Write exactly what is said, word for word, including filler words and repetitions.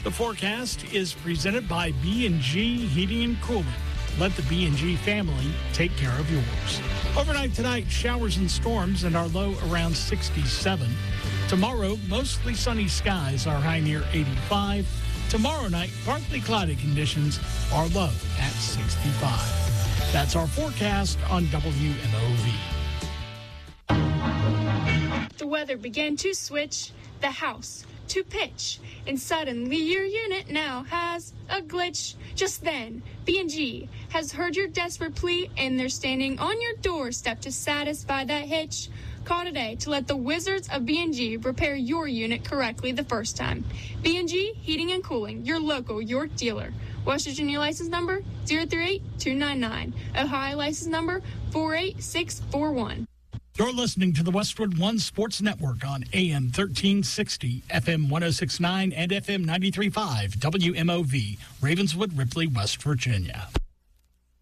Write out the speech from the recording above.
The forecast is presented by B and G Heating and Cooling. Let the B and G family take care of yours. Overnight tonight, showers and storms and our low around sixty-seven. Tomorrow, mostly sunny skies, our high near eighty-five. Tomorrow night, partly cloudy conditions, our low at sixty-five. That's our forecast on W M O V. The weather began to switch, the house to pitch, and suddenly your unit now has a glitch. Just then, B and G has heard your desperate plea, and they're standing on your doorstep to satisfy that hitch. Call today to let the wizards of B and G repair your unit correctly the first time. B and G Heating and Cooling, your local York dealer. West Virginia license number zero three eight two nine nine. Ohio license number four eight six four one. You're listening to the Westwood One Sports Network on A M thirteen sixty, F M one oh six point nine, and F M ninety-three point five, W M O V, Ravenswood, Ripley, West Virginia.